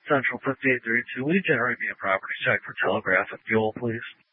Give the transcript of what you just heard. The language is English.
Central 5832. Will you generate me a property check for Telegraph and Fuel, please?